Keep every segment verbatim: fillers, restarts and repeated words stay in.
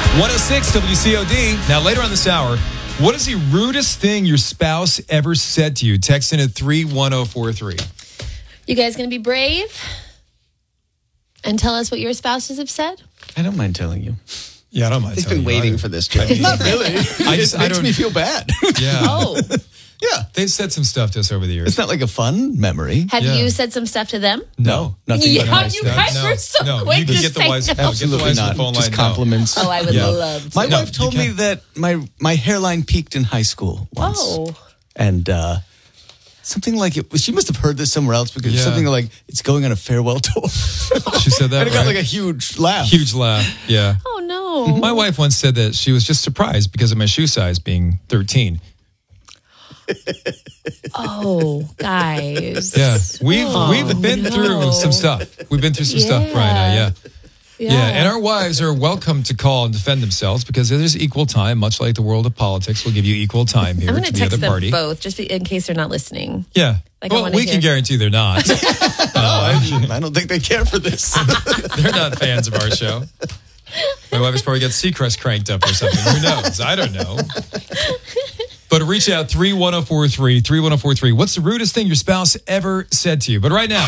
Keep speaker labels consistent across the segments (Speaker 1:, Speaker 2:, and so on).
Speaker 1: one oh six W C O D. Now, later on this hour, what is the rudest thing your spouse ever said to you? Text in at three one oh four three.
Speaker 2: You guys going to be brave and tell us what your spouses have said?
Speaker 3: I don't mind telling you.
Speaker 1: Yeah, I don't mind
Speaker 4: They've
Speaker 1: telling
Speaker 4: been
Speaker 1: you
Speaker 4: waiting
Speaker 1: either.
Speaker 4: for this joke.
Speaker 3: Not really.
Speaker 1: I just,
Speaker 3: it
Speaker 1: I
Speaker 3: makes
Speaker 1: don't,
Speaker 3: me feel bad.
Speaker 1: Yeah.
Speaker 2: Oh.
Speaker 3: Yeah.
Speaker 1: They've said some stuff to us over the years.
Speaker 3: It's not like a fun memory.
Speaker 2: Have
Speaker 1: Yeah.
Speaker 2: you said some stuff to them?
Speaker 3: No. Nothing
Speaker 2: Yeah,
Speaker 3: but nice
Speaker 2: you
Speaker 3: stuff.
Speaker 2: guys
Speaker 1: no,
Speaker 2: were so
Speaker 1: no,
Speaker 2: quick
Speaker 1: you can
Speaker 2: to
Speaker 1: get the
Speaker 2: say
Speaker 1: wise,
Speaker 2: no.
Speaker 1: no, get the
Speaker 3: Absolutely
Speaker 1: wise on
Speaker 3: not.
Speaker 1: the phone
Speaker 3: Just
Speaker 1: line.
Speaker 3: compliments.
Speaker 2: Oh, I would
Speaker 1: Yeah.
Speaker 2: love to.
Speaker 3: My
Speaker 1: No,
Speaker 3: wife told
Speaker 1: you
Speaker 3: me
Speaker 1: can't.
Speaker 3: that my my hairline peaked in high school once.
Speaker 2: Oh.
Speaker 3: And uh, something like it. She must have heard this somewhere else because
Speaker 1: Yeah.
Speaker 3: something like it's going on a farewell tour.
Speaker 1: She said that,
Speaker 3: and it got
Speaker 1: right?
Speaker 3: like a huge laugh.
Speaker 1: Huge laugh. Yeah.
Speaker 2: Oh, no.
Speaker 1: My wife once said that she was just surprised because of my shoe size being thirteen.
Speaker 2: Oh, guys.
Speaker 1: Yeah, we've
Speaker 2: Oh,
Speaker 1: we've been
Speaker 2: no.
Speaker 1: through some stuff. We've been through some stuff,
Speaker 2: Yeah.
Speaker 1: Brian. and I, yeah.
Speaker 2: Yeah.
Speaker 1: yeah, And our wives are welcome to call and defend themselves because there's equal time. Much like the world of politics, we'll give you equal time here
Speaker 2: I'm
Speaker 1: to
Speaker 2: going to
Speaker 1: the
Speaker 2: text
Speaker 1: other
Speaker 2: them
Speaker 1: party.
Speaker 2: both just in case they're not listening.
Speaker 1: Yeah.
Speaker 2: Like, I
Speaker 1: well,
Speaker 2: wanna
Speaker 1: we can
Speaker 2: hear-
Speaker 1: guarantee they're not.
Speaker 3: No, I, I don't think they care for this.
Speaker 1: They're not fans of our show. My wife has probably got Seacrest cranked up or something. Who knows? I don't know. But reach out, three one oh four three, three one oh four three. What's the rudest thing your spouse ever said to you? But right now,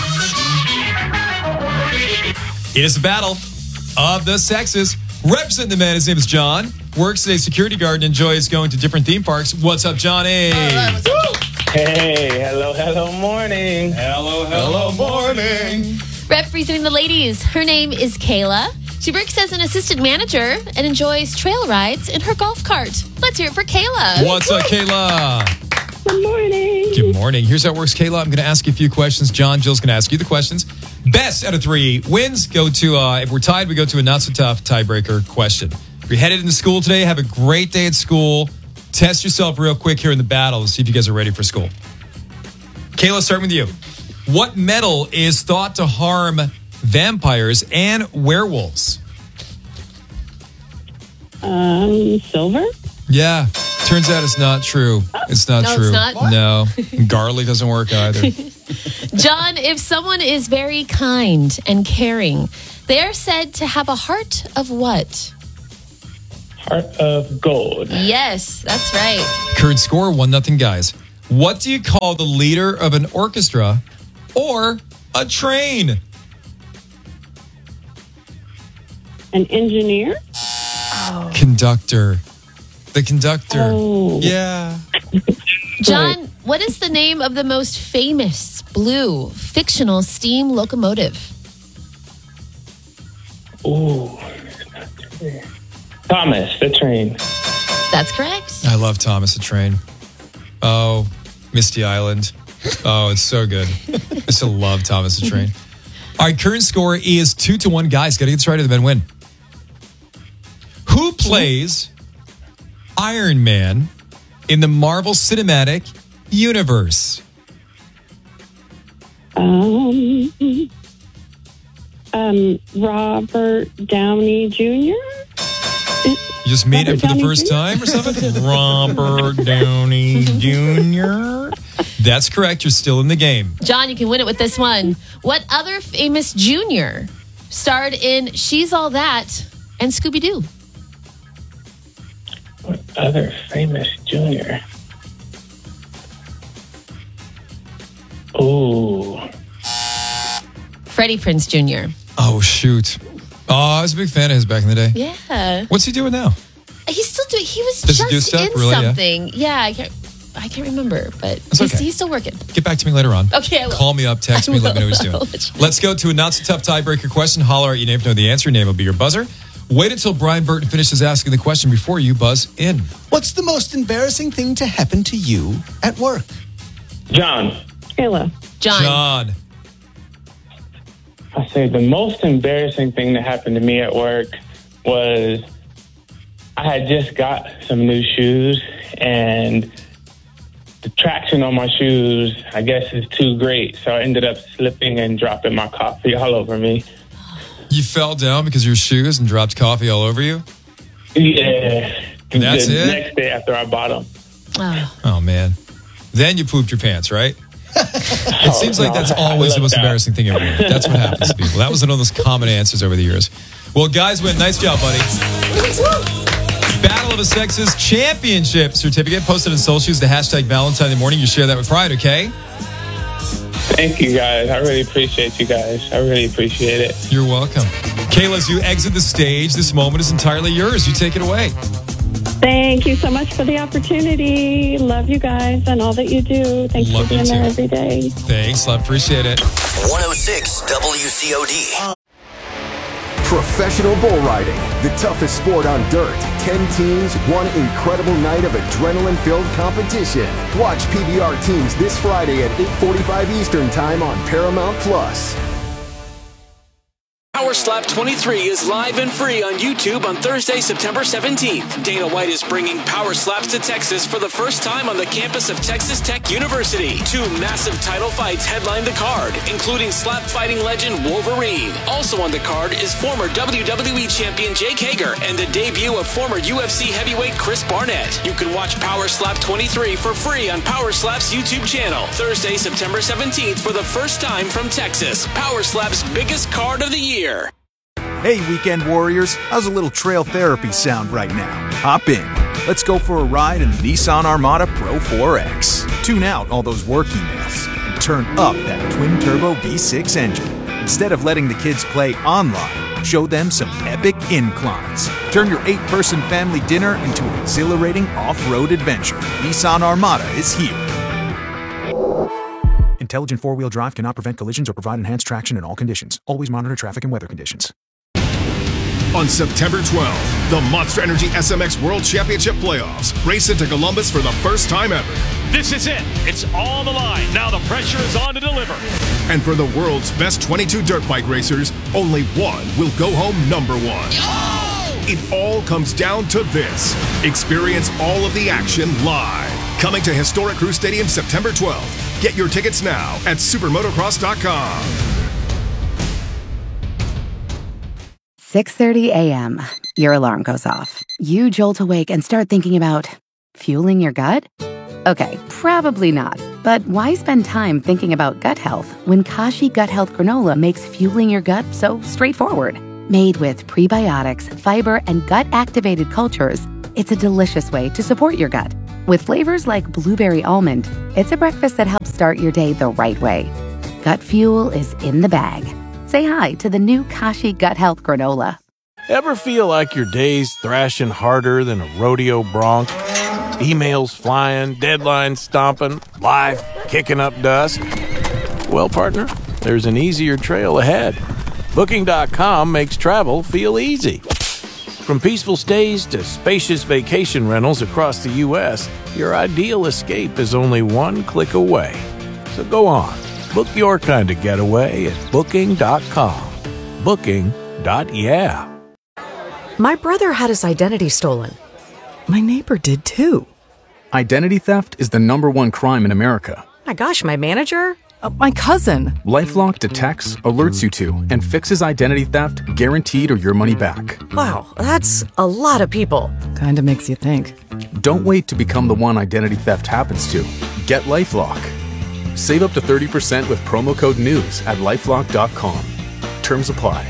Speaker 1: it is the battle of the sexes. Representing the man, his name is John. Works as a security guard and enjoys going to different theme parks. What's up, Johnny?
Speaker 5: Hey, hello, hello, morning.
Speaker 1: Hello, hello, morning.
Speaker 2: Representing the ladies, her name is Kayla. She works as an assistant manager and enjoys trail rides in her golf cart. Let's hear it for Kayla.
Speaker 1: What's up, Kayla?
Speaker 5: Good morning.
Speaker 1: Good morning. Here's how it works, Kayla. I'm going to ask you a few questions. John, Jill's going to ask you the questions. Best out of three wins go to, uh, if we're tied, we go to a not-so-tough tiebreaker question. If you're headed into school today, have a great day at school. Test yourself real quick here in the battle and see if you guys are ready for school. Kayla, starting with you. What metal is thought to harm vampires and werewolves?
Speaker 5: Um, silver?
Speaker 1: Yeah. Turns out it's not true. It's not
Speaker 2: No, it's
Speaker 1: true.
Speaker 2: not? What?
Speaker 1: No. Garlic doesn't work either.
Speaker 2: John, if someone is very kind and caring, they are said to have a heart of what?
Speaker 5: Heart of gold.
Speaker 2: Yes, that's right.
Speaker 1: Current score, one nothing, guys. What do you call the leader of an orchestra or a train?
Speaker 5: An engineer?
Speaker 1: Conductor. The conductor.
Speaker 5: Oh.
Speaker 1: Yeah.
Speaker 2: John, what is the name of the most famous blue fictional steam locomotive?
Speaker 5: Ooh. Thomas, the train.
Speaker 2: That's correct.
Speaker 1: I love Thomas the Train. Oh, Misty Island. Oh, it's so good. I still love Thomas the Train. All right, current score is two to one. Guys, got to get this right or the men win. Who plays Iron Man in the Marvel Cinematic Universe?
Speaker 5: Um, um, Robert Downey Junior?
Speaker 1: You just made it for the first time or something? Robert Downey Junior That's correct. You're still in the game.
Speaker 2: John, you can win it with this one. What other famous junior starred in She's All That and Scooby-Doo?
Speaker 5: What other famous junior? Ooh.
Speaker 2: Freddie Prinze Junior
Speaker 1: Oh, shoot. Oh, I was a big fan of his back in the day.
Speaker 2: Yeah.
Speaker 1: What's he doing now?
Speaker 2: He's still doing, he was
Speaker 1: Does he
Speaker 2: just
Speaker 1: do stuff?
Speaker 2: in
Speaker 1: Really, yeah?
Speaker 2: something. Yeah, I can't, I can't remember, but he's,
Speaker 1: okay.
Speaker 2: he's still working.
Speaker 1: Get back to me later on.
Speaker 2: Okay, I will.
Speaker 1: Call me up, text
Speaker 2: I
Speaker 1: me, let me know what he's
Speaker 2: will.
Speaker 1: doing.
Speaker 2: I'll let you know.
Speaker 1: Let's go to a not-so-tough tiebreaker question. Holler at your name to know the answer. Your name will be your buzzer. Wait until Brian Burton finishes asking the question before you buzz in.
Speaker 3: What's the most embarrassing thing to happen to you at work?
Speaker 5: John.
Speaker 6: Kayla.
Speaker 2: John.
Speaker 1: John.
Speaker 5: I say the most embarrassing thing that happened to me at work was I had just got some new shoes and the traction on my shoes, I guess, is too great. So I ended up slipping and dropping my coffee all over me.
Speaker 1: You fell down because of your shoes and dropped coffee all over you?
Speaker 5: Yeah.
Speaker 1: That's
Speaker 5: the
Speaker 1: it?
Speaker 5: next day after I bought them.
Speaker 2: Oh.
Speaker 1: Oh, man. Then you pooped your pants, right? It seems like that's
Speaker 5: no, I
Speaker 1: always the
Speaker 5: love
Speaker 1: most
Speaker 5: that.
Speaker 1: embarrassing thing ever. That's what happens to people. That was one of those common answers over the years. Well, guys win. Nice job, buddy. Battle of the Sexes Championship certificate posted on social. Use the hashtag Valentine in the morning. You share that with pride, okay?
Speaker 5: Thank you, guys. I really appreciate you guys. I really appreciate it.
Speaker 1: You're welcome. Kayla, as you exit the stage, this moment is entirely yours. You take it away.
Speaker 4: Thank you so much for the opportunity. Love you guys and all that you do. Thanks
Speaker 1: Love
Speaker 4: for
Speaker 1: you
Speaker 4: being there
Speaker 1: too.
Speaker 4: every day.
Speaker 1: Thanks, love. Appreciate it.
Speaker 6: one oh six W C O D.
Speaker 7: Professional bull riding, the toughest sport on dirt. Ten teams, one incredible night of adrenaline-filled competition. Watch P B R teams this Friday at eight forty-five Eastern Time on Paramount Plus.
Speaker 8: Power Slap twenty-three is live and free on YouTube on Thursday, September seventeenth. Dana White is bringing Power Slaps to Texas for the first time on the campus of Texas Tech University. Two massive title fights headline the card, including slap fighting legend Wolverine. Also on the card is former W W E champion Jake Hager and the debut of former U F C heavyweight Chris Barnett. You can watch Power Slap twenty-three for free on Power Slap's YouTube channel. Thursday, September seventeenth for the first time from Texas. Power Slap's biggest card of the year.
Speaker 9: Hey, weekend warriors, how's a little trail therapy sound right now? Hop in. Let's go for a ride in the Nissan Armada Pro four X. Tune out all those work emails and turn up that twin-turbo V six engine. Instead of letting the kids play online, show them some epic inclines. Turn your eight-person family dinner into an exhilarating off-road adventure. Nissan Armada is here. Intelligent four-wheel drive cannot prevent collisions or provide enhanced traction in all conditions. Always monitor traffic and weather conditions.
Speaker 10: On September twelfth, the Monster Energy S M X World Championship Playoffs race into Columbus for the first time ever.
Speaker 11: This is it. It's on the line. Now the pressure is on to deliver.
Speaker 10: And for the world's best twenty-two dirt bike racers, only one will go home number one. Oh! It all comes down to this. Experience all of the action live. Coming to historic Crew Stadium September twelfth. Get your tickets now at supermotocross dot com.
Speaker 12: six thirty a.m. Your alarm goes off. You jolt awake and start thinking about fueling your gut? Okay, probably not. But why spend time thinking about gut health when Kashi Gut Health Granola makes fueling your gut so straightforward? Made with prebiotics, fiber, and gut-activated cultures, it's a delicious way to support your gut. With flavors like blueberry almond, it's a breakfast that helps start your day the right way. Gut fuel is in the bag. Say hi to the new Kashi Gut Health Granola.
Speaker 13: Ever feel like your day's thrashing harder than a rodeo bronc? Emails flying, deadlines stomping, life kicking up dust? Well, partner, there's an easier trail ahead. Booking dot com makes travel feel easy. From peaceful stays to spacious vacation rentals across the U S, your ideal escape is only one click away. So go on. Book your kind of getaway at booking dot com. Booking. Yeah.
Speaker 14: My brother had his identity stolen. My neighbor did too.
Speaker 15: Identity theft is the number one crime in America.
Speaker 14: My gosh, my manager? Uh, my cousin.
Speaker 15: LifeLock detects, alerts you to, and fixes identity theft guaranteed or your money back.
Speaker 14: Wow, that's a lot of people.
Speaker 16: Kinda makes you think.
Speaker 15: Don't wait to become the one identity theft happens to. Get LifeLock. Save up to thirty percent with promo code NEWS at lifelock dot com. Terms apply.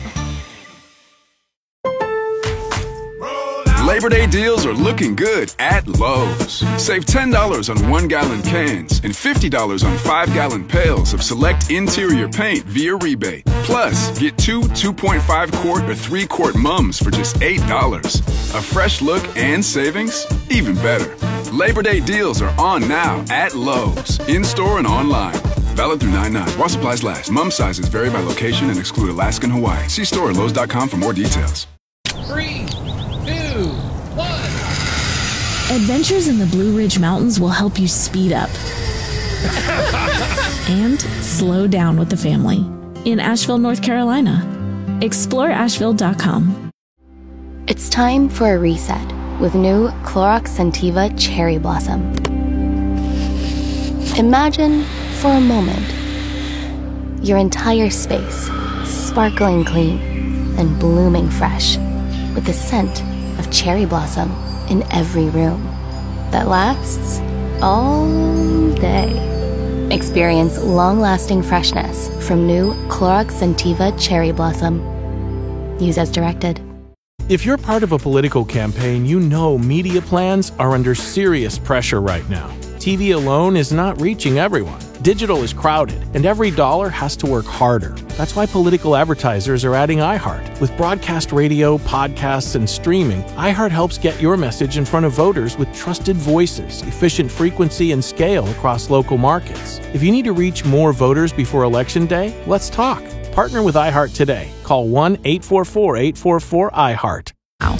Speaker 17: Labor Day deals are looking good at Lowe's. Save ten dollars on one-gallon cans and fifty dollars on five-gallon pails of select interior paint via rebate. Plus, get two two point five quart or three quart mums for just eight dollars. A fresh look and savings? Even better. Labor Day deals are on now at Lowe's, in-store and online. Valid through nine nine. While supplies last. Mum sizes vary by location and exclude Alaska and Hawaii. See store at lowes dot com for more details.
Speaker 18: Three, two, one. Adventures in the Blue Ridge Mountains will help you speed up and slow down with the family in Asheville, North Carolina. explore asheville dot com.
Speaker 19: It's time for a reset with new Clorox Scentiva Cherry Blossom. Imagine, for a moment, your entire space sparkling clean and blooming fresh with the scent of cherry blossom in every room that lasts all day. Experience long-lasting freshness from new Clorox Scentiva Cherry Blossom. Use as directed.
Speaker 13: If you're part of a political campaign, you know media plans are under serious pressure right now. T V alone is not reaching everyone. Digital is crowded, and every dollar has to work harder. That's why political advertisers are adding iHeart. With broadcast radio, podcasts, and streaming, iHeart helps get your message in front of voters with trusted voices, efficient frequency, and scale across local markets. If you need to reach more voters before Election Day, let's talk. Partner with iHeart today. Call one eight four four, eight four four, I HEART.